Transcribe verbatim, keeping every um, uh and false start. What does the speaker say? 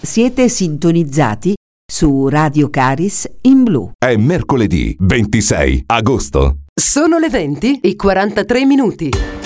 Siete sintonizzati su Radio Caris in blu. È mercoledì ventisei agosto. Sono le venti e quarantatré minuti.